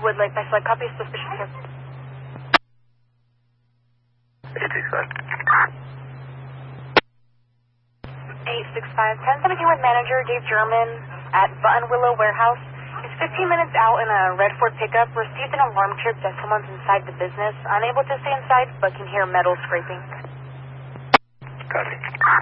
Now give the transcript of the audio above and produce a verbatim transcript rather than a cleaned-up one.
Woodlake by select copy of suspicious here. eight six five. eight six five, ten seventeen with manager Dave German at Button Willow Warehouse. He's fifteen minutes out in a red Ford pickup. Received an alarm trip that someone's inside the business. Unable to stay inside, but can hear metal scraping. Copy.